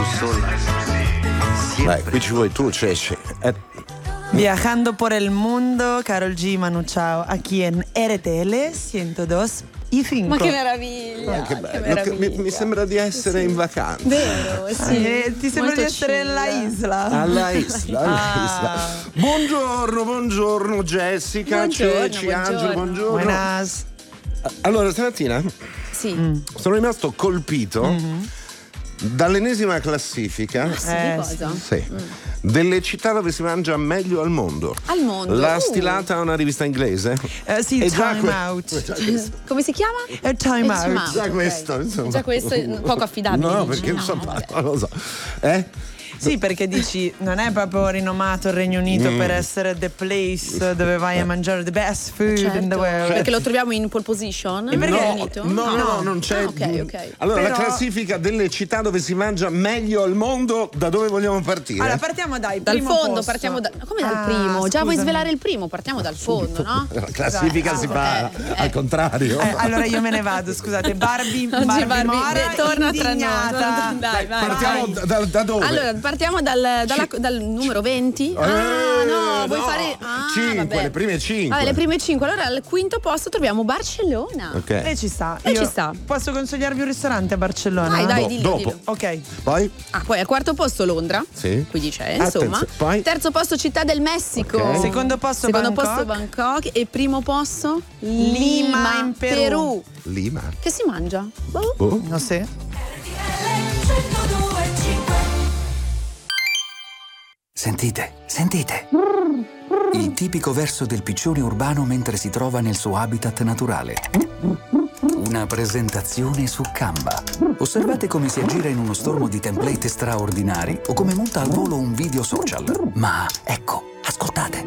Dai, qui ci vuoi tu, Ceci. Viajando por el mundo, Karol G, Manu Chao, aquí en RTL 102.5. Ma che meraviglia! Che bello. Mi sembra di essere in vacanza. Vero, sì. Ti sembra di essere alla isla? Alla isla. Buongiorno Jessica, Ceci, Angelo, buongiorno. Buenas. Allora, stamattina sono rimasto colpito dall'ennesima classifica Cosa? delle città dove si mangia meglio al mondo. Al mondo? L'ha stilata una rivista inglese? Sì, Time Out. Come si chiama? Time Out. Già questo, insomma. Già questo è poco affidabile. No, perché insomma, non lo so. Sì, perché dici, non è proprio rinomato il Regno Unito per essere the place dove vai a mangiare the best food in the world. Perché lo troviamo in pole position? E perché? No, non c'è. Ok. Allora, Però... la classifica delle città dove si mangia meglio al mondo, da dove vogliamo partire? Allora, partiamo dal fondo, posto. partiamo da. Come dal primo? Già vuoi svelare il primo? Partiamo dal fondo, no? La classifica si fa al contrario. Allora io me ne vado, scusate. Barbie Mora torna indignata. Vai. Partiamo da dove? Allora, partiamo dal numero 20. Vuoi fare 5, le prime 5. Vabbè, le prime 5. Allora al quinto posto troviamo Barcellona. Ok. E ci sta. Ci sta. Posso consigliarvi un ristorante a Barcellona? Dai, dillo. Ok. Poi Al quarto posto Londra. Sì. Quindi c'è, insomma. Poi Terzo posto Città del Messico. Ok. Secondo posto Bangkok. E primo posto Lima in Perù. Lima. Che si mangia? Non so. Sentite. Il tipico verso del piccione urbano mentre si trova nel suo habitat naturale. Una presentazione su Canva. Osservate come si aggira in uno stormo di template straordinari o come monta al volo un video social. Ma ecco, ascoltate.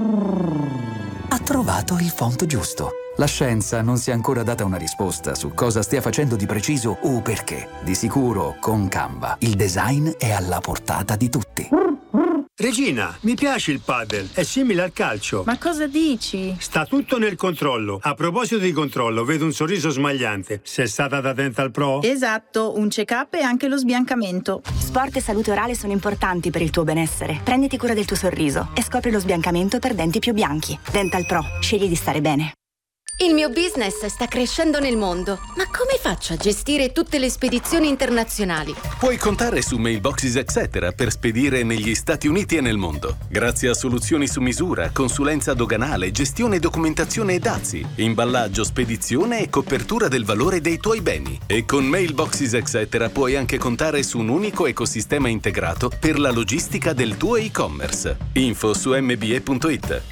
Ha trovato il font giusto. La scienza non si è ancora data una risposta su cosa stia facendo di preciso o perché. Di sicuro, con Canva, il design è alla portata di tutti. Regina, mi piace il padel, è simile al calcio. Ma cosa dici? Sta tutto nel controllo. A proposito di controllo, vedo un sorriso smagliante. Sei stata da Dental Pro? Esatto, un check-up e anche lo sbiancamento. Sport e salute orale sono importanti per il tuo benessere. Prenditi cura del tuo sorriso e scopri lo sbiancamento per denti più bianchi. Dental Pro, scegli di stare bene. Il mio business sta crescendo nel mondo, ma come faccio a gestire tutte le spedizioni internazionali? Puoi contare su Mailboxes Etc. per spedire negli Stati Uniti e nel mondo. Grazie a soluzioni su misura, consulenza doganale, gestione e documentazione e dazi, imballaggio, spedizione e copertura del valore dei tuoi beni. E con Mailboxes Etc. puoi anche contare su un unico ecosistema integrato per la logistica del tuo e-commerce. Info su mbe.it.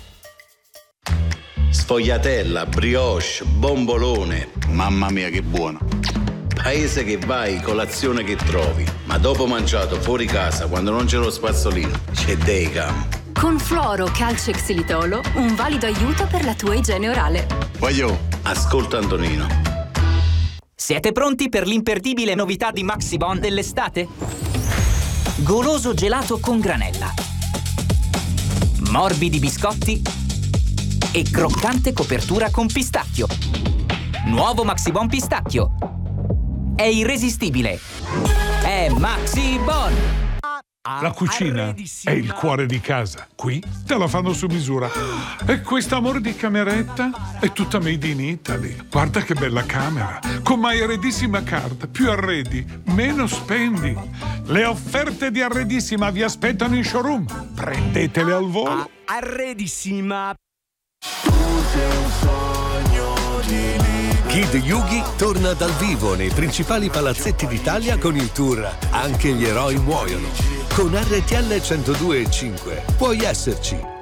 Sfogliatella, brioche, bombolone, mamma mia che buono. Paese che vai, colazione che trovi, ma dopo mangiato fuori casa quando non c'è lo spazzolino, c'è Decam. Con Fluoro, Calcio e Xilitolo, un valido aiuto per la tua igiene orale. Voglio, ascolta Antonino. Siete pronti per l'imperdibile novità di Maxibon dell'estate? Goloso gelato con granella, morbidi biscotti e croccante copertura con pistacchio. Nuovo Maxibon pistacchio. È irresistibile. È Maxibon. La cucina è il cuore di casa. Qui te la fanno su misura. E questo amore di cameretta è tutta made in Italy. Guarda che bella camera. Con My Arredissima Card. Più arredi, meno spendi. Le offerte di Arredissima vi aspettano in showroom. Prendetele al volo. Arredissima. Kid Yugi torna dal vivo nei principali palazzetti d'Italia con il tour Anche gli eroi muoiono. Con RTL 102.5 puoi esserci